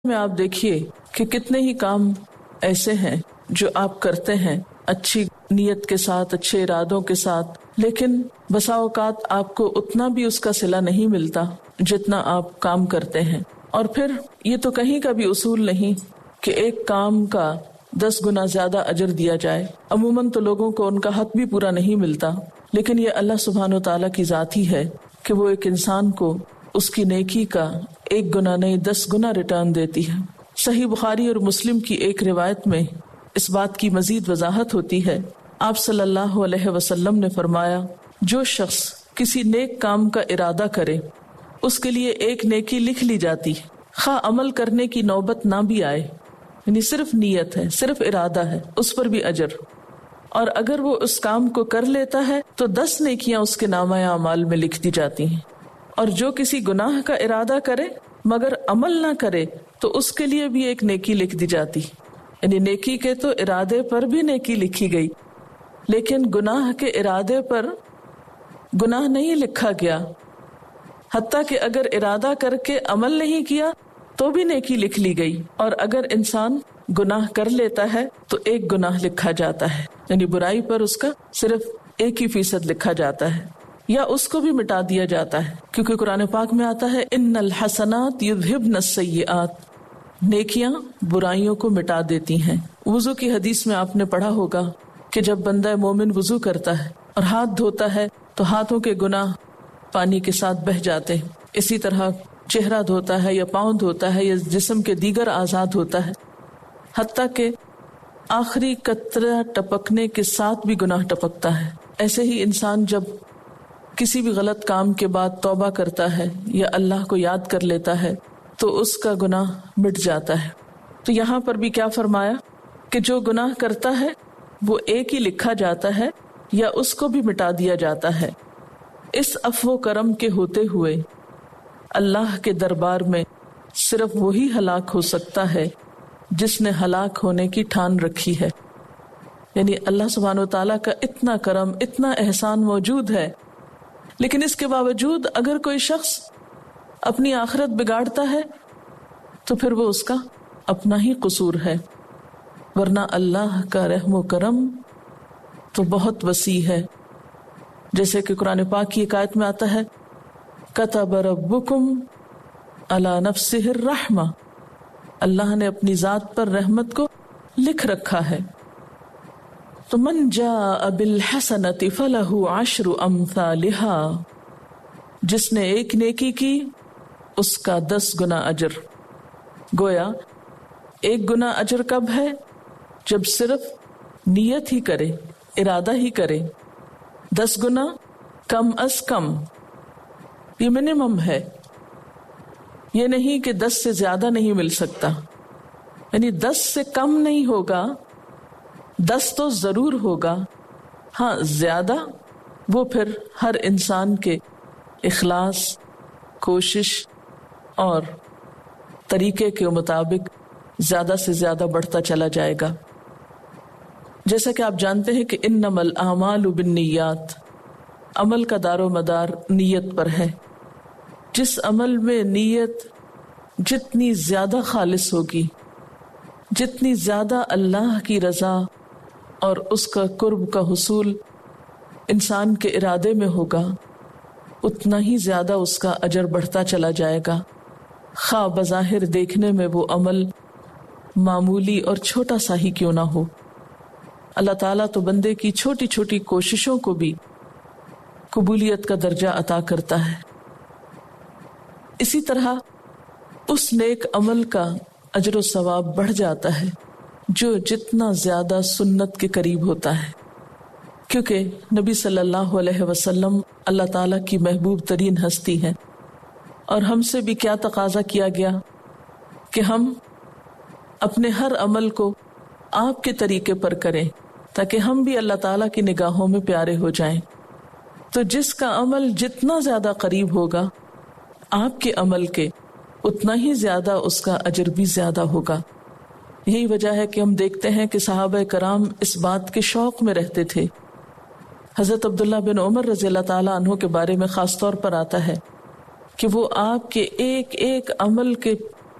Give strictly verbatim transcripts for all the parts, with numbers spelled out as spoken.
میں آپ دیکھیے کہ کتنے ہی کام ایسے ہیں جو آپ کرتے ہیں اچھی نیت کے ساتھ، اچھے ارادوں کے ساتھ، لیکن بسا اوقات آپ کو اتنا بھی اس کا صلہ نہیں ملتا جتنا آپ کام کرتے ہیں. اور پھر یہ تو کہیں کا بھی اصول نہیں کہ ایک کام کا دس گنا زیادہ اجر دیا جائے. عموماً تو لوگوں کو ان کا حق بھی پورا نہیں ملتا، لیکن یہ اللہ سبحانہ و تعالیٰ کی ذات ہی ہے کہ وہ ایک انسان کو اس کی نیکی کا ایک گنا نہیں دس گنا ریٹرن دیتی ہے. صحیح بخاری اور مسلم کی ایک روایت میں اس بات کی مزید وضاحت ہوتی ہے. آپ صلی اللہ علیہ وسلم نے فرمایا، جو شخص کسی نیک کام کا ارادہ کرے اس کے لیے ایک نیکی لکھ لی جاتی، خواہ عمل کرنے کی نوبت نہ بھی آئے. یعنی صرف نیت ہے، صرف ارادہ ہے، اس پر بھی اجر. اور اگر وہ اس کام کو کر لیتا ہے تو دس نیکیاں اس کے نامہ اعمال میں لکھ دی جاتی ہیں. اور جو کسی گناہ کا ارادہ کرے مگر عمل نہ کرے تو اس کے لیے بھی ایک نیکی لکھ دی جاتی. یعنی نیکی کے تو ارادے پر بھی نیکی لکھی گئی، لیکن گناہ کے ارادے پر گناہ نہیں لکھا گیا. حتیٰ کہ اگر ارادہ کر کے عمل نہیں کیا تو بھی نیکی لکھ لی گئی. اور اگر انسان گناہ کر لیتا ہے تو ایک گناہ لکھا جاتا ہے، یعنی برائی پر اس کا صرف ایک ہی فیصد لکھا جاتا ہے، یا اس کو بھی مٹا دیا جاتا ہے. کیونکہ قرآن پاک میں آتا ہے ان الحسنات یذہبن السیئات، نیکیاں برائیوں کو مٹا دیتی ہیں. وضو کی حدیث میں آپ نے پڑھا ہوگا کہ جب بندہ مومن وضو کرتا ہے اور ہاتھ دھوتا ہے تو ہاتھوں کے گناہ پانی کے ساتھ بہہ جاتے ہیں. اسی طرح چہرہ دھوتا ہے یا پاؤں دھوتا ہے یا جسم کے دیگر اعضاء دھوتا ہے، حتیٰ کہ آخری قطرہ ٹپکنے کے ساتھ بھی گناہ ٹپکتا ہے. ایسے ہی انسان جب کسی بھی غلط کام کے بعد توبہ کرتا ہے یا اللہ کو یاد کر لیتا ہے تو اس کا گناہ مٹ جاتا ہے. تو یہاں پر بھی کیا فرمایا کہ جو گناہ کرتا ہے وہ ایک ہی لکھا جاتا ہے یا اس کو بھی مٹا دیا جاتا ہے. اس عفو کرم کے ہوتے ہوئے اللہ کے دربار میں صرف وہی ہلاک ہو سکتا ہے جس نے ہلاک ہونے کی ٹھان رکھی ہے. یعنی اللہ سبحانہ و تعالیٰ کا اتنا کرم، اتنا احسان موجود ہے، لیکن اس کے باوجود اگر کوئی شخص اپنی آخرت بگاڑتا ہے تو پھر وہ اس کا اپنا ہی قصور ہے، ورنہ اللہ کا رحم و کرم تو بہت وسیع ہے. جیسے کہ قرآن پاک کی ایک آیت میں آتا ہے کتب ربکم علی نفسہ الرحمہ، اللہ نے اپنی ذات پر رحمت کو لکھ رکھا ہے. تو من جاء بالحسنۃ فلہ عشر امثالہا، جس نے ایک نیکی کی اس کا دس گنا اجر. گویا ایک گنا اجر کب ہے؟ جب صرف نیت ہی کرے، ارادہ ہی کرے. دس گنا کم از کم، یہ منیمم ہے. یہ نہیں کہ دس سے زیادہ نہیں مل سکتا، یعنی دس سے کم نہیں ہوگا، دس تو ضرور ہوگا. ہاں زیادہ وہ پھر ہر انسان کے اخلاص، کوشش اور طریقے کے مطابق زیادہ سے زیادہ بڑھتا چلا جائے گا. جیسا کہ آپ جانتے ہیں کہ انما الاعمال بالنیات، عمل کا دار و مدار نیت پر ہے. جس عمل میں نیت جتنی زیادہ خالص ہوگی، جتنی زیادہ اللہ کی رضا اور اس کا قرب کا حصول انسان کے ارادے میں ہوگا، اتنا ہی زیادہ اس کا اجر بڑھتا چلا جائے گا. خواہ بظاہر دیکھنے میں وہ عمل معمولی اور چھوٹا سا ہی کیوں نہ ہو. اللہ تعالیٰ تو بندے کی چھوٹی چھوٹی کوششوں کو بھی قبولیت کا درجہ عطا کرتا ہے. اسی طرح اس نیک عمل کا اجر و ثواب بڑھ جاتا ہے جو جتنا زیادہ سنت کے قریب ہوتا ہے، کیونکہ نبی صلی اللہ علیہ وسلم اللہ تعالیٰ کی محبوب ترین ہستی ہے. اور ہم سے بھی کیا تقاضا کیا گیا کہ ہم اپنے ہر عمل کو آپ کے طریقے پر کریں تاکہ ہم بھی اللہ تعالیٰ کی نگاہوں میں پیارے ہو جائیں. تو جس کا عمل جتنا زیادہ قریب ہوگا آپ کے عمل کے، اتنا ہی زیادہ اس کا اجر بھی زیادہ ہوگا. یہی وجہ ہے کہ ہم دیکھتے ہیں کہ صحابہ کرام اس بات کے شوق میں رہتے تھے. حضرت عبداللہ بن عمر رضی اللہ تعالیٰ عنہ کے بارے میں خاص طور پر آتا ہے کہ وہ آپ کے ایک ایک عمل کے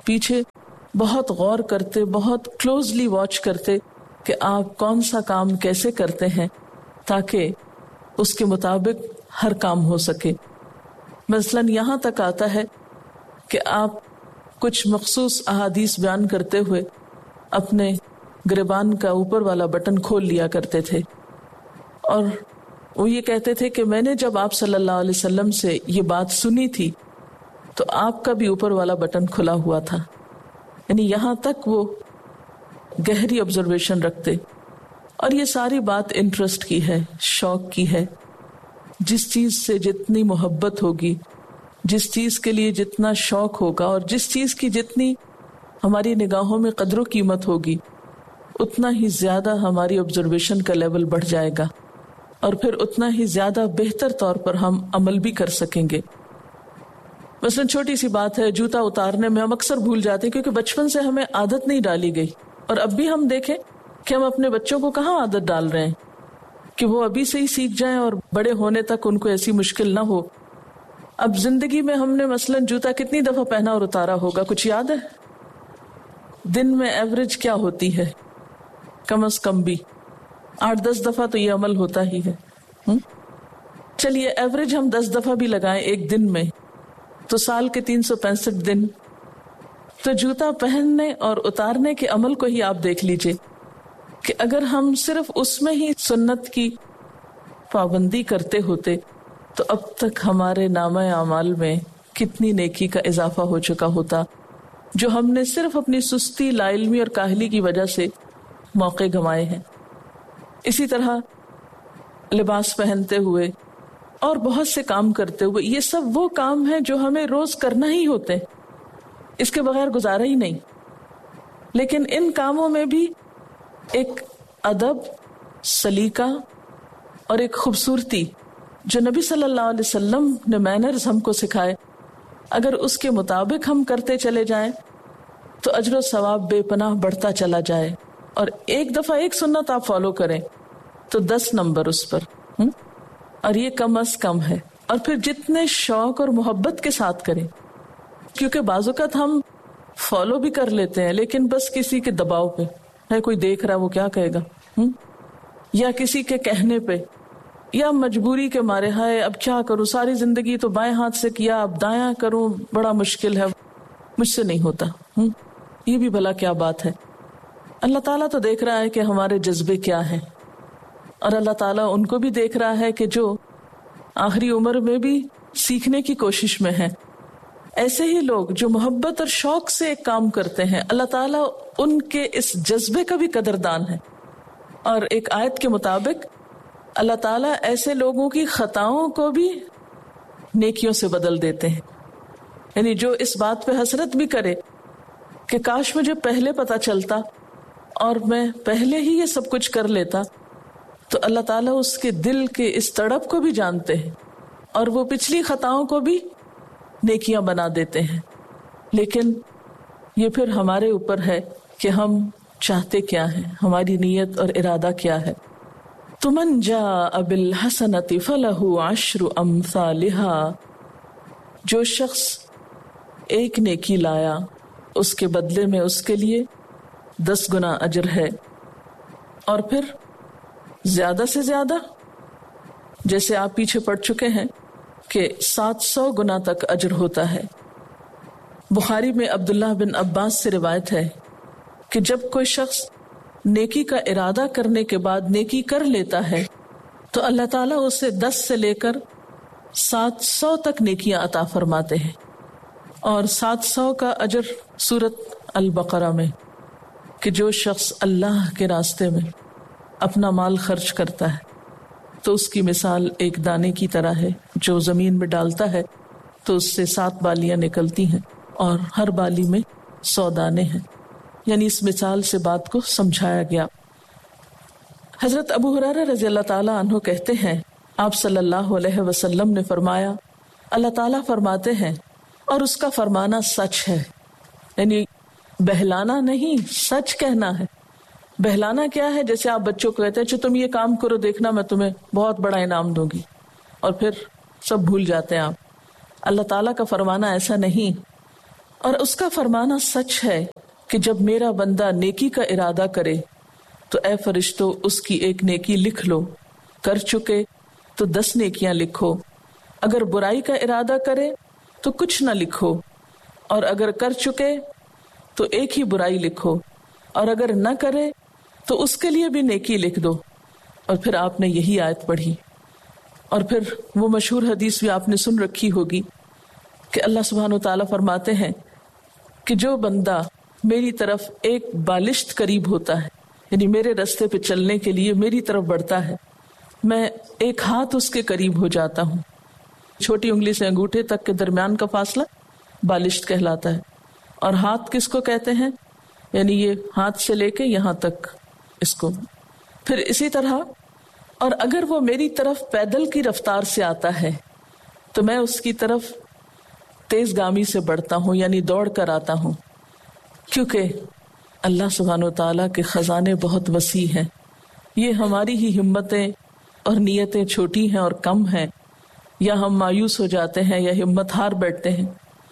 پیچھے بہت غور کرتے، بہت کلوزلی واچ کرتے کہ آپ کون سا کام کیسے کرتے ہیں تاکہ اس کے مطابق ہر کام ہو سکے. مثلاً یہاں تک آتا ہے کہ آپ کچھ مخصوص احادیث بیان کرتے ہوئے اپنے گریبان کا اوپر والا بٹن کھول لیا کرتے تھے، اور وہ یہ کہتے تھے کہ میں نے جب آپ صلی اللہ علیہ وسلم سے یہ بات سنی تھی تو آپ کا بھی اوپر والا بٹن کھلا ہوا تھا. یعنی یہاں تک وہ گہری آبزرویشن رکھتے. اور یہ ساری بات انٹرسٹ کی ہے، شوق کی ہے. جس چیز سے جتنی محبت ہوگی، جس چیز کے لیے جتنا شوق ہوگا، اور جس چیز کی جتنی ہماری نگاہوں میں قدر و قیمت ہوگی، اتنا ہی زیادہ ہماری آبزرویشن کا لیول بڑھ جائے گا، اور پھر اتنا ہی زیادہ بہتر طور پر ہم عمل بھی کر سکیں گے. مثلا چھوٹی سی بات ہے، جوتا اتارنے میں ہم اکثر بھول جاتے ہیں کیونکہ بچپن سے ہمیں عادت نہیں ڈالی گئی. اور اب بھی ہم دیکھیں کہ ہم اپنے بچوں کو کہاں عادت ڈال رہے ہیں کہ وہ ابھی سے ہی سیکھ جائیں اور بڑے ہونے تک ان کو ایسی مشکل نہ ہو. اب زندگی میں ہم نے مثلا جوتا کتنی دفعہ پہنا اور اتارا ہوگا، کچھ یاد ہے؟ دن میں ایوریج کیا ہوتی ہے؟ کم از کم بھی آٹھ دس دفعہ تو یہ عمل ہوتا ہی ہے. چلیے ایوریج ہم دس دفعہ بھی لگائیں ایک دن میں، تو سال کے تین سو پینسٹھ دن. تو جوتا پہننے اور اتارنے کے عمل کو ہی آپ دیکھ لیجئے کہ اگر ہم صرف اس میں ہی سنت کی پابندی کرتے ہوتے تو اب تک ہمارے نامہ اعمال میں کتنی نیکی کا اضافہ ہو چکا ہوتا، جو ہم نے صرف اپنی سستی، لا علمی اور کاہلی کی وجہ سے موقع گنوائے ہیں. اسی طرح لباس پہنتے ہوئے اور بہت سے کام کرتے ہوئے، یہ سب وہ کام ہیں جو ہمیں روز کرنا ہی ہوتے، اس کے بغیر گزارا ہی نہیں. لیکن ان کاموں میں بھی ایک ادب، سلیقہ اور ایک خوبصورتی جو نبی صلی اللہ علیہ وسلم نے مینرز ہم کو سکھائے، اگر اس کے مطابق ہم کرتے چلے جائیں تو اجر و ثواب بے پناہ بڑھتا چلا جائے. اور ایک دفعہ ایک سنت آپ فالو کریں تو دس نمبر اس پر، اور یہ کم از کم ہے. اور پھر جتنے شوق اور محبت کے ساتھ کریں، کیونکہ بعض اوقات ہم فالو بھی کر لیتے ہیں لیکن بس کسی کے دباؤ پہ ہے، کوئی دیکھ رہا ہے وہ کیا کہے گا، یا کسی کے کہنے پہ، یا مجبوری کے مارے، ہے اب کیا کروں، ساری زندگی تو بائیں ہاتھ سے کیا، اب دایاں کروں، بڑا مشکل ہے، مجھ سے نہیں ہوتا. یہ بھی بھلا کیا بات ہے؟ اللہ تعالیٰ تو دیکھ رہا ہے کہ ہمارے جذبے کیا ہیں، اور اللہ تعالیٰ ان کو بھی دیکھ رہا ہے کہ جو آخری عمر میں بھی سیکھنے کی کوشش میں ہیں. ایسے ہی لوگ جو محبت اور شوق سے ایک کام کرتے ہیں، اللہ تعالیٰ ان کے اس جذبے کا بھی قدردان ہے. اور ایک آیت کے مطابق اللہ تعالیٰ ایسے لوگوں کی خطاؤں کو بھی نیکیوں سے بدل دیتے ہیں. یعنی جو اس بات پہ حسرت بھی کرے کہ کاش مجھے پہلے پتا چلتا اور میں پہلے ہی یہ سب کچھ کر لیتا، تو اللہ تعالیٰ اس کے دل کے اس تڑپ کو بھی جانتے ہیں اور وہ پچھلی خطاؤں کو بھی نیکیاں بنا دیتے ہیں. لیکن یہ پھر ہمارے اوپر ہے کہ ہم چاہتے کیا ہیں، ہماری نیت اور ارادہ کیا ہے. تمن جاء بالحسنۃ فلہ عشر امثالها، جو شخص ایک نیکی لایا اس کے بدلے میں اس کے لیے دس گنا اجر ہے. اور پھر زیادہ سے زیادہ، جیسے آپ پیچھے پڑ چکے ہیں کہ سات سو گنا تک اجر ہوتا ہے. بخاری میں عبداللہ بن عباس سے روایت ہے کہ جب کوئی شخص نیکی کا ارادہ کرنے کے بعد نیکی کر لیتا ہے تو اللہ تعالیٰ اسے دس سے لے کر سات سو تک نیکیاں عطا فرماتے ہیں. اور سات سو کا اجر سورت البقرہ میں کہ جو شخص اللہ کے راستے میں اپنا مال خرچ کرتا ہے تو اس کی مثال ایک دانے کی طرح ہے جو زمین میں ڈالتا ہے تو اس سے سات بالیاں نکلتی ہیں اور ہر بالی میں سو دانے ہیں. یعنی اس مثال سے بات کو سمجھایا گیا. حضرت ابو ہریرہ رضی اللہ تعالیٰ عنہ کہتے ہیں آپ صلی اللہ علیہ وسلم نے فرمایا، اللہ تعالیٰ فرماتے ہیں اور اس کا فرمانا سچ ہے. یعنی بہلانا نہیں، سچ کہنا ہے. بہلانا کیا ہے؟ جیسے آپ بچوں کو کہتے ہیں جو تم یہ کام کرو دیکھنا میں تمہیں بہت بڑا انعام دوں گی، اور پھر سب بھول جاتے ہیں آپ. اللہ تعالیٰ کا فرمانا ایسا نہیں. اور اس کا فرمانا سچ ہے کہ جب میرا بندہ نیکی کا ارادہ کرے تو اے فرشتو اس کی ایک نیکی لکھ لو، کر چکے تو دس نیکیاں لکھو، اگر برائی کا ارادہ کرے تو کچھ نہ لکھو، اور اگر کر چکے تو ایک ہی برائی لکھو، اور اگر نہ کرے تو اس کے لیے بھی نیکی لکھ دو۔ اور پھر آپ نے یہی آیت پڑھی، اور پھر وہ مشہور حدیث بھی آپ نے سن رکھی ہوگی کہ اللہ سبحانہ وتعالیٰ فرماتے ہیں کہ جو بندہ میری طرف ایک بالشت قریب ہوتا ہے، یعنی میرے رستے پہ چلنے کے لیے میری طرف بڑھتا ہے، میں ایک ہاتھ اس کے قریب ہو جاتا ہوں۔ چھوٹی انگلی سے انگوٹھے تک کے درمیان کا فاصلہ بالشت کہلاتا ہے، اور ہاتھ کس کو کہتے ہیں؟ یعنی یہ ہاتھ سے لے کے یہاں تک اس کو۔ پھر اسی طرح اور اگر وہ میری طرف پیدل کی رفتار سے آتا ہے تو میں اس کی طرف تیز گامی سے بڑھتا ہوں، یعنی دوڑ کر آتا ہوں، کیونکہ اللہ سبحانہ وتعالیٰ کے خزانے بہت وسیع ہیں۔ یہ ہماری ہی ہمتیں اور نیتیں چھوٹی ہیں اور کم ہیں، یا ہم مایوس ہو جاتے ہیں یا ہمت ہار بیٹھتے ہیں،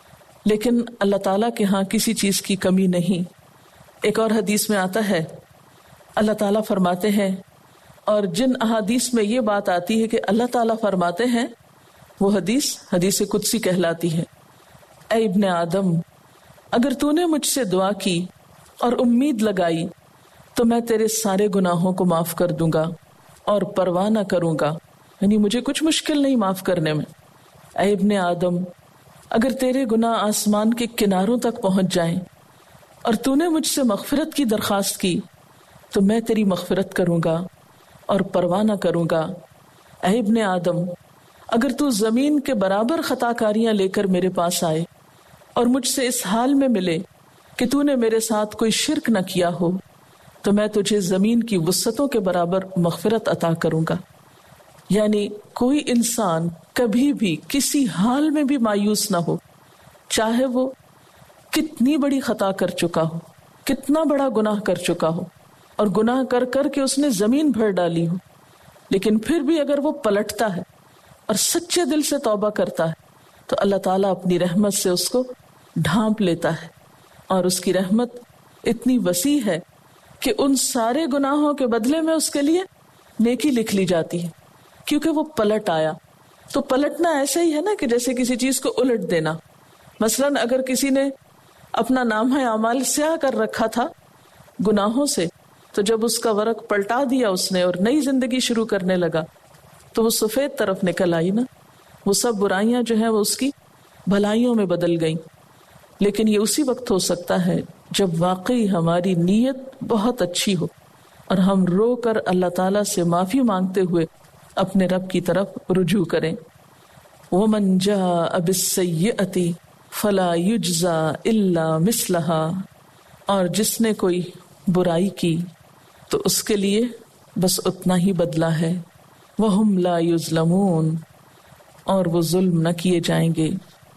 لیکن اللہ تعالیٰ کے ہاں کسی چیز کی کمی نہیں۔ ایک اور حدیث میں آتا ہے، اللہ تعالیٰ فرماتے ہیں، اور جن احادیث میں یہ بات آتی ہے کہ اللہ تعالیٰ فرماتے ہیں، وہ حدیث حدیث قدسی کہلاتی ہے۔ اے ابن آدم، اگر تو نے مجھ سے دعا کی اور امید لگائی تو میں تیرے سارے گناہوں کو معاف کر دوں گا اور پرواہ نہ کروں گا، یعنی مجھے کچھ مشکل نہیں معاف کرنے میں۔ اے ابن آدم، اگر تیرے گناہ آسمان کے کناروں تک پہنچ جائیں اور تو نے مجھ سے مغفرت کی درخواست کی تو میں تیری مغفرت کروں گا اور پرواہ نہ کروں گا۔ اے ابن آدم، اگر تو زمین کے برابر خطا کاریاں لے کر میرے پاس آئے اور مجھ سے اس حال میں ملے کہ تو نے میرے ساتھ کوئی شرک نہ کیا ہو تو میں تجھے زمین کی وسعتوں کے برابر مغفرت عطا کروں گا۔ یعنی کوئی انسان کبھی بھی کسی حال میں بھی مایوس نہ ہو، چاہے وہ کتنی بڑی خطا کر چکا ہو، کتنا بڑا گناہ کر چکا ہو، اور گناہ کر کر کے اس نے زمین بھر ڈالی ہو، لیکن پھر بھی اگر وہ پلٹتا ہے اور سچے دل سے توبہ کرتا ہے تو اللہ تعالیٰ اپنی رحمت سے اس کو ڈھانپ لیتا ہے، اور اس کی رحمت اتنی وسیع ہے کہ ان سارے گناہوں کے بدلے میں اس کے لیے نیکی لکھ لی جاتی ہے، کیونکہ وہ پلٹ آیا۔ تو پلٹنا ایسے ہی ہے نا کہ جیسے کسی چیز کو الٹ دینا۔ مثلاً اگر کسی نے اپنا نامہ اعمال سیاہ کر رکھا تھا گناہوں سے، تو جب اس کا ورق پلٹا دیا اس نے اور نئی زندگی شروع کرنے لگا تو وہ سفید طرف نکل آئی نا، وہ سب برائیاں جو ہیں وہ اس کی بھلائیوں میں بدل گئیں۔ لیکن یہ اسی وقت ہو سکتا ہے جب واقعی ہماری نیت بہت اچھی ہو اور ہم رو کر اللہ تعالیٰ سے معافی مانگتے ہوئے اپنے رب کی طرف رجوع کریں۔ وَمَنْ جَاءَ بِالسَّيِّئَةِ فَلَا يُجْزَى إِلَّا مِثْلَهَا، اور جس نے کوئی برائی کی تو اس کے لیے بس اتنا ہی بدلہ ہے۔ وَهُمْ لَا يُظْلَمُونَ، اور وہ ظلم نہ کیے جائیں گے۔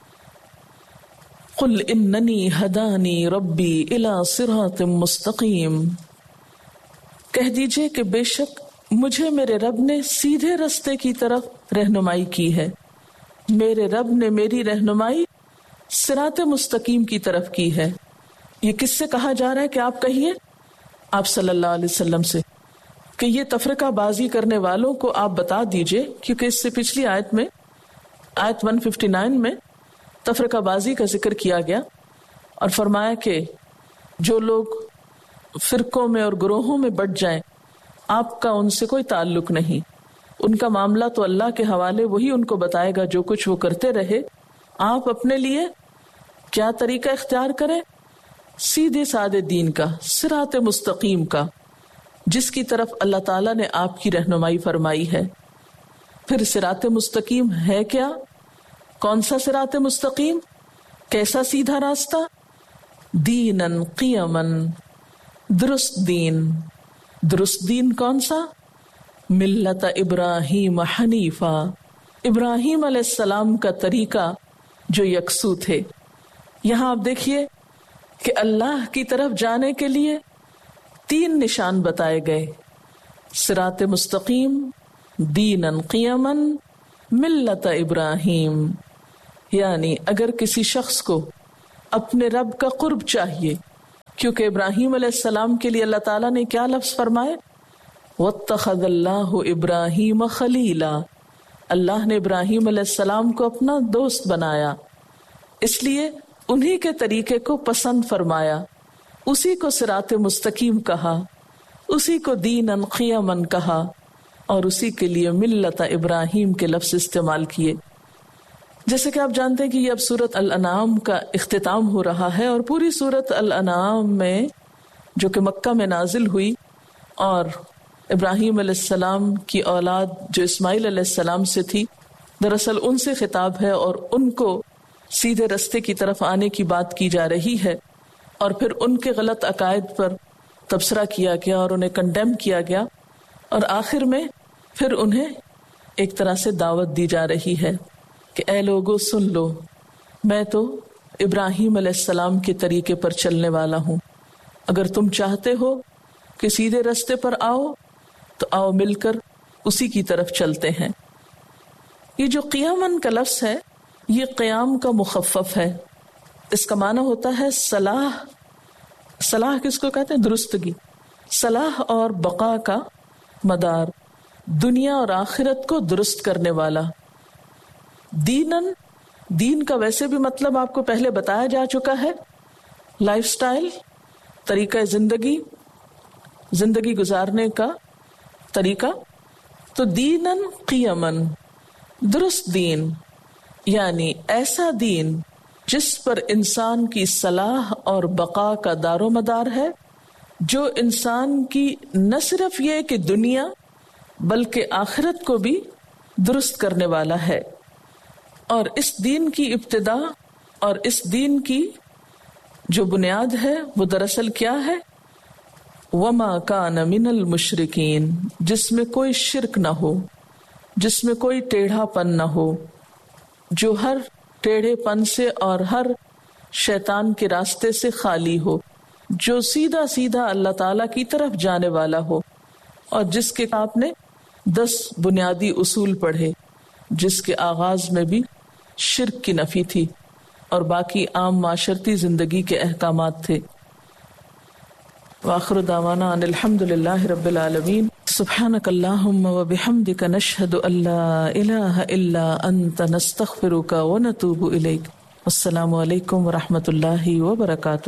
قُلْ إِنَّنِي هَدَانِي رَبِّي إِلَى صِرَاطٍ مُسْتَقِيمٍ، کہہ دیجئے کہ بے شک مجھے میرے رب نے سیدھے رستے کی طرف رہنمائی کی ہے، میرے رب نے میری رہنمائی صراط مستقیم کی طرف کی ہے۔ یہ کس سے کہا جا رہا ہے کہ آپ کہیے؟ آپ صلی اللہ علیہ وسلم سے، کہ یہ تفرقہ بازی کرنے والوں کو آپ بتا دیجئے، کیونکہ اس سے پچھلی آیت میں آیت ایک سو اناسی میں تفرقہ بازی کا ذکر کیا گیا اور فرمایا کہ جو لوگ فرقوں میں اور گروہوں میں بٹ جائیں آپ کا ان سے کوئی تعلق نہیں، ان کا معاملہ تو اللہ کے حوالے، وہی ان کو بتائے گا جو کچھ وہ کرتے رہے۔ آپ اپنے لیے کیا طریقہ اختیار کریں؟ سیدھے سادے دین کا، صراط مستقیم کا، جس کی طرف اللہ تعالیٰ نے آپ کی رہنمائی فرمائی ہے۔ پھر صراط مستقیم ہے کیا؟ کون سا صراط مستقیم؟ کیسا سیدھا راستہ؟ دیناً قیماً، درست دین۔ درست دین کون سا؟ ملت ابراہیم حنیفہ، ابراہیم علیہ السلام کا طریقہ جو یکسو تھے۔ یہاں آپ دیکھیے کہ اللہ کی طرف جانے کے لیے تین نشان بتائے گئے، صراط مستقیم، دیناً قیماً، ملت ابراہیم۔ یعنی اگر کسی شخص کو اپنے رب کا قرب چاہیے، کیونکہ ابراہیم علیہ السلام کے لیے اللہ تعالیٰ نے کیا لفظ فرمائے؟ وَاتَّخَذَ اللَّهُ إِبْرَاهِيمَ خَلِيلًا، اللہ نے ابراہیم علیہ السلام کو اپنا دوست بنایا، اس لیے انہی کے طریقے کو پسند فرمایا، اسی کو صراط مستقیم کہا، اسی کو دیناً قیماً کہا، اور اسی کے لیے ملت ابراہیم کے لفظ استعمال کیے۔ جیسے کہ آپ جانتے ہیں کہ یہ اب سورۃ الانعام کا اختتام ہو رہا ہے، اور پوری سورۃ الانعام میں جو کہ مکہ میں نازل ہوئی اور ابراہیم علیہ السلام کی اولاد جو اسماعیل علیہ السلام سے تھی، دراصل ان سے خطاب ہے اور ان کو سیدھے رستے کی طرف آنے کی بات کی جا رہی ہے، اور پھر ان کے غلط عقائد پر تبصرہ کیا گیا اور انہیں کنڈیم کیا گیا، اور آخر میں پھر انہیں ایک طرح سے دعوت دی جا رہی ہے کہ اے لوگو سن لو، میں تو ابراہیم علیہ السلام کے طریقے پر چلنے والا ہوں، اگر تم چاہتے ہو کہ سیدھے رستے پر آؤ تو آؤ مل کر اسی کی طرف چلتے ہیں۔ یہ جو قیامن کا لفظ ہے یہ قیام کا مخفف ہے، اس کا معنی ہوتا ہے صلاح۔ صلاح کس کو کہتے ہیں؟ درستگی۔ صلاح اور بقا کا مدار، دنیا اور آخرت کو درست کرنے والا۔ دینن، دین کا ویسے بھی مطلب آپ کو پہلے بتایا جا چکا ہے، لائف سٹائل، طریقہ زندگی، زندگی گزارنے کا طریقہ۔ تو دینن قیمن، درست دین، یعنی ایسا دین جس پر انسان کی صلاح اور بقا کا دار و مدار ہے، جو انسان کی نہ صرف یہ کہ دنیا بلکہ آخرت کو بھی درست کرنے والا ہے۔ اور اس دین کی ابتدا اور اس دین کی جو بنیاد ہے وہ دراصل کیا ہے؟ وَمَا كَانَ مِنَ الْمُشْرِكِينَ، جس میں کوئی شرک نہ ہو، جس میں کوئی ٹیڑھا پن نہ ہو، جو ہر ٹیڑھے پن سے اور ہر شیطان کے راستے سے خالی ہو، جو سیدھا سیدھا اللہ تعالی کی طرف جانے والا ہو، اور جس کے آپ نے دس بنیادی اصول پڑھے، جس کے آغاز میں بھی شرک کی نفی تھی اور باقی عام معاشرتی زندگی کے احکامات تھے۔ وآخر دعوانا ان الحمد للہ رب العالمین۔ سبحانک اللہم وبحمدک نشہد ان لا الہ الا انت نستغفرک ونتوب الیک۔ السلام علیکم ورحمۃ اللہ وبرکاتہ۔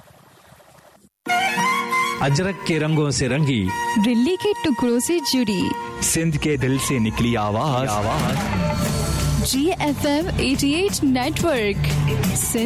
اجرک کے رنگوں سے رنگی، دلی کے ٹکڑوں سے جڑی، سندھ کے دل سے نکلی آواز، جی F M eighty eight net work.